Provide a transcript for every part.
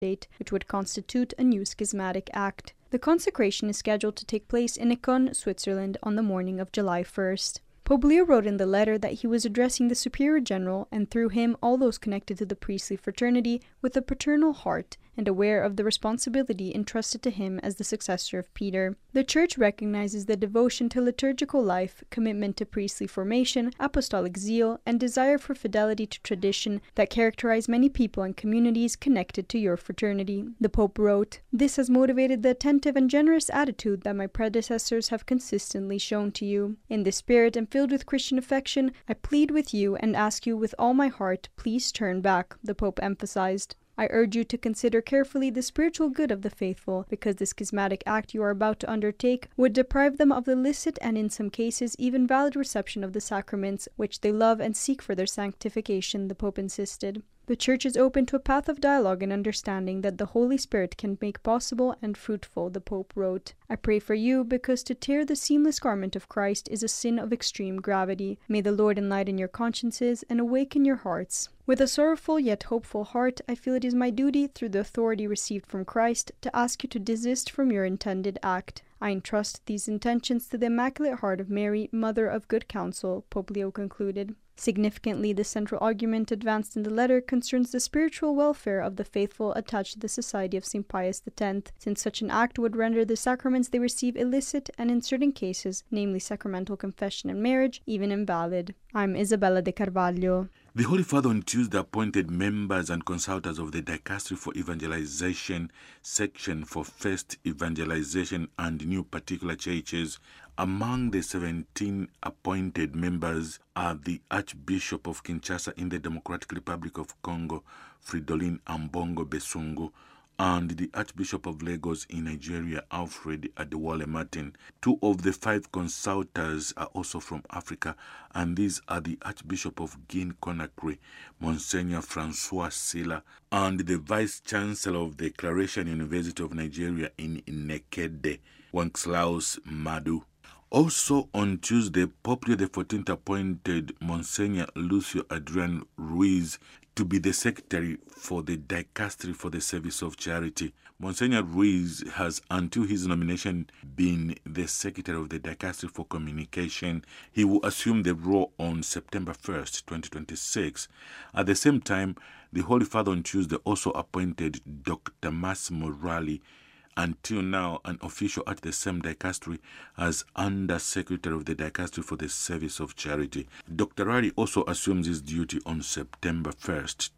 date, which would constitute a new schismatic act. The consecration is scheduled to take place in Econ, Switzerland, on the morning of July 1st. Pope Leo wrote in the letter that he was addressing the Superior General, and through him all those connected to the priestly fraternity, with a paternal heart, and aware of the responsibility entrusted to him as the successor of Peter. The Church recognizes the devotion to liturgical life, commitment to priestly formation, apostolic zeal, and desire for fidelity to tradition that characterize many people and communities connected to your fraternity. The Pope wrote, "This has motivated the attentive and generous attitude that my predecessors have consistently shown to you. In this spirit and filled with Christian affection, I plead with you and ask you with all my heart, please turn back," the Pope emphasized. "I urge you to consider carefully the spiritual good of the faithful, because the schismatic act you are about to undertake would deprive them of the licit and in some cases even valid reception of the sacraments, which they love and seek for their sanctification," the Pope insisted. The Church is open to a path of dialogue and understanding that the Holy Spirit can make possible and fruitful, the Pope wrote. "I pray for you, because to tear the seamless garment of Christ is a sin of extreme gravity. May the Lord enlighten your consciences and awaken your hearts. With a sorrowful yet hopeful heart, I feel it is my duty, through the authority received from Christ, to ask you to desist from your intended act. I entrust these intentions to the Immaculate Heart of Mary, Mother of Good Counsel," Pope Leo concluded. Significantly, the central argument advanced in the letter concerns the spiritual welfare of the faithful attached to the Society of St. Pius X, since such an act would render the sacraments they receive illicit and, in certain cases, namely sacramental confession and marriage, even invalid. I'm Isabella de Carvalho. The Holy Father on Tuesday appointed members and consultants of the Dicastery for Evangelization section for First Evangelization and New Particular Churches. Among the 17 appointed members are the Archbishop of Kinshasa in the Democratic Republic of Congo, Fridolin Ambongo Besungu, and the Archbishop of Lagos in Nigeria, Alfred Adewale Martin. 2 of the 5 consultants are also from Africa, and these are the Archbishop of Guinea-Conakry, Monsignor Francois Sila, and the Vice-Chancellor of the Claration University of Nigeria in Nekede, Wenceslaus Madu. Also on Tuesday, Pope Leo XIV appointed Monsignor Lucio Adrian Ruiz to be the secretary for the Dicastery for the Service of Charity. Monsignor Ruiz has, until his nomination, been the secretary of the Dicastery for Communication. He will assume the role on September 1st, 2026. At the same time, the Holy Father on Tuesday also appointed Dr. Massimo Ralli, until now an official at the same dicastery, as Under-Secretary of the Dicastery for the Service of Charity. Dr. Ralli also assumes his duty on September 1st,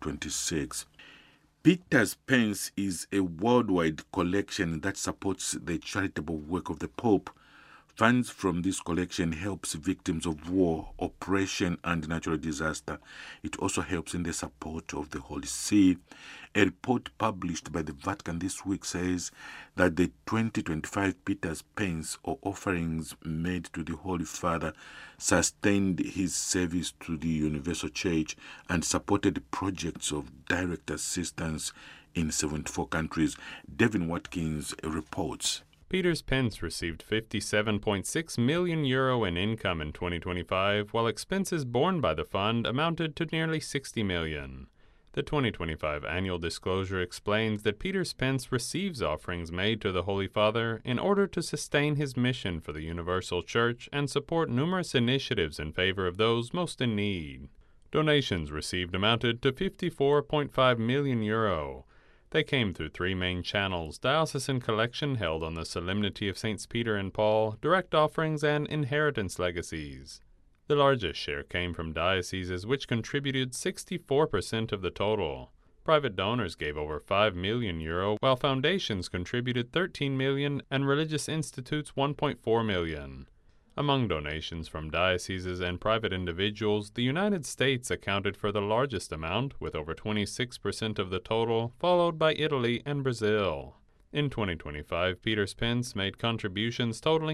2026. Peter's Pence is a worldwide collection that supports the charitable work of the Pope. Funds from this collection helps victims of war, oppression, and natural disaster. It also helps in the support of the Holy See. A report published by the Vatican this week says that the 2025 Peter's Pence, or offerings made to the Holy Father, sustained his service to the Universal Church and supported projects of direct assistance in 74 countries. Devin Watkins reports. Peter's Pence received €57.6 million in income in 2025, while expenses borne by the fund amounted to nearly $60 million. The 2025 annual disclosure explains that Peter's Pence receives offerings made to the Holy Father in order to sustain his mission for the Universal Church and support numerous initiatives in favor of those most in need. Donations received amounted to €54.5 million. They came through 3 main channels: diocesan collection held on the Solemnity of Saints Peter and Paul, direct offerings, and inheritance legacies. The largest share came from dioceses, which contributed 64% of the total. Private donors gave over €5 million, while foundations contributed $13 million and religious institutes $1.4 million. Among donations from dioceses and private individuals, the United States accounted for the largest amount, with over 26% of the total, followed by Italy and Brazil. In 2025, Peter's Pence made contributions totaling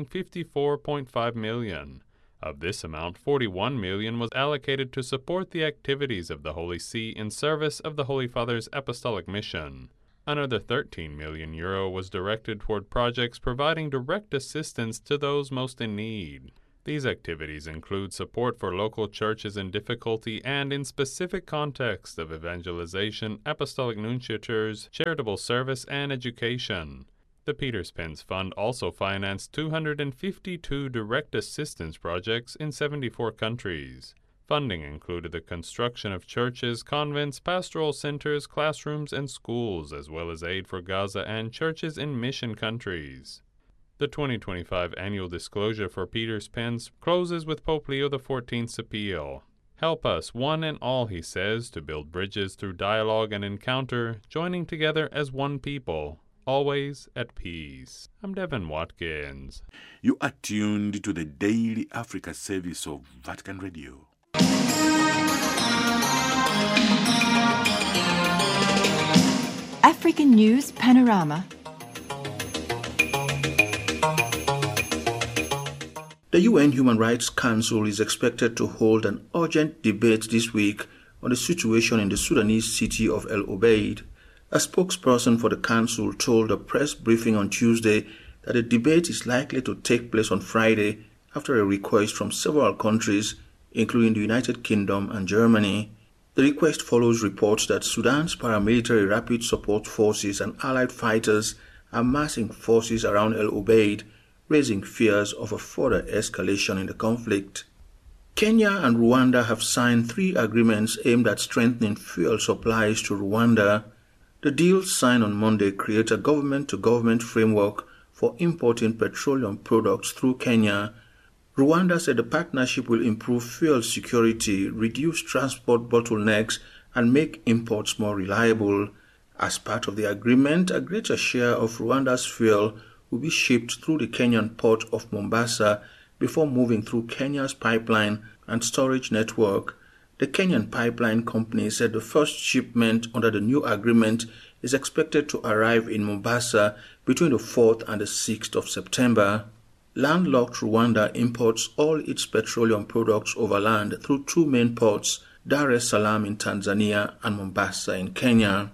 $54.5 million. Of this amount, $41 million was allocated to support the activities of the Holy See in service of the Holy Father's apostolic mission. Another €13 million was directed toward projects providing direct assistance to those most in need. These activities include support for local churches in difficulty and in specific contexts of evangelization, apostolic nunciatures, charitable service, and education. The Peters Pence Fund also financed 252 direct assistance projects in 74 countries. Funding included the construction of churches, convents, pastoral centers, classrooms, and schools, as well as aid for Gaza and churches in mission countries. The 2025 annual disclosure for Peters Pence closes with Pope Leo XIV's appeal. Help us, one and all, he says, to build bridges through dialogue and encounter, joining together as one people, always at peace. I'm Devin Watkins. You are tuned to the Daily Africa service of Vatican Radio. African News Panorama. The UN Human Rights Council is expected to hold an urgent debate this week on the situation in the Sudanese city of El Obeid. A spokesperson for the council told a press briefing on Tuesday that the debate is likely to take place on Friday after a request from several countries, including the United Kingdom and Germany. The request follows reports that Sudan's paramilitary rapid support forces and allied fighters are massing forces around El Obeid, raising fears of a further escalation in the conflict. Kenya and Rwanda have signed 3 agreements aimed at strengthening fuel supplies to Rwanda. The deals signed on Monday create a government-to-government framework for importing petroleum products through Kenya. Rwanda said the partnership will improve fuel security, reduce transport bottlenecks, and make imports more reliable. As part of the agreement, a greater share of Rwanda's fuel will be shipped through the Kenyan port of Mombasa before moving through Kenya's pipeline and storage network. The Kenyan pipeline company said the first shipment under the new agreement is expected to arrive in Mombasa between the 4th and the 6th of September. Landlocked Rwanda imports all its petroleum products overland through 2 main ports, Dar es Salaam in Tanzania and Mombasa in Kenya.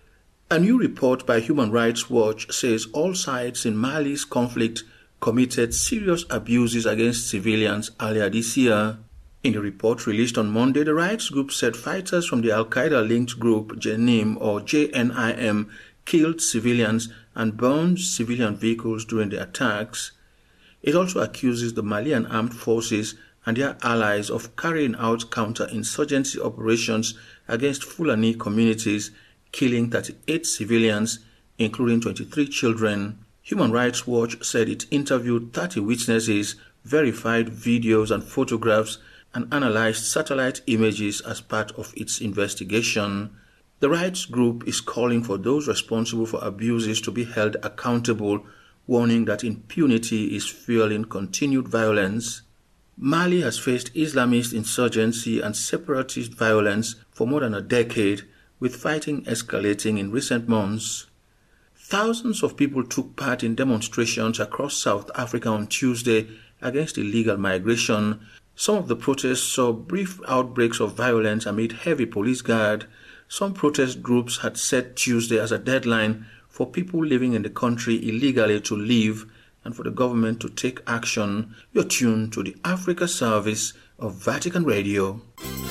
A new report by Human Rights Watch says all sides in Mali's conflict committed serious abuses against civilians earlier this year. In the report released on Monday, the rights group said fighters from the Al-Qaeda-linked group JNIM or JNIM killed civilians and burned civilian vehicles during the attacks. It also accuses the Malian armed forces and their allies of carrying out counter-insurgency operations against Fulani communities, killing 38 civilians, including 23 children. Human Rights Watch said it interviewed 30 witnesses, verified videos and photographs, and analyzed satellite images as part of its investigation. The rights group is calling for those responsible for abuses to be held accountable, warning that impunity is fueling continued violence. Mali has faced Islamist insurgency and separatist violence for more than a decade, with fighting escalating in recent months. Thousands of people took part in demonstrations across South Africa on Tuesday against illegal migration. Some of the protests saw brief outbreaks of violence amid heavy police guard. Some protest groups had set Tuesday as a deadline for people living in the country illegally to leave and for the government to take action. You're tuned to the Africa service of Vatican Radio.